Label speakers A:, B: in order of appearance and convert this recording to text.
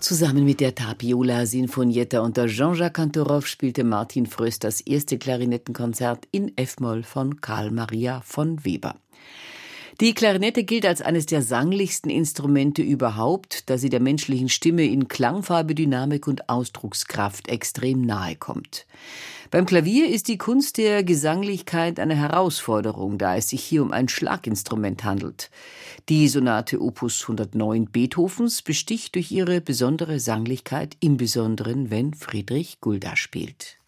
A: Zusammen mit der Tapiola Sinfonietta unter Jean-Jacques Cantorow spielte Martin Fröst das erste Klarinettenkonzert in F-Moll von Carl Maria von Weber. Die Klarinette gilt als eines der sanglichsten Instrumente überhaupt, da sie der menschlichen Stimme in Klangfarbe, Dynamik und Ausdruckskraft extrem nahe kommt. Beim Klavier ist die Kunst der Gesanglichkeit eine Herausforderung, da es sich hier um ein Schlaginstrument handelt. Die Sonate Opus 109 Beethovens besticht durch ihre besondere Sanglichkeit, im Besonderen, wenn Friedrich Gulda spielt.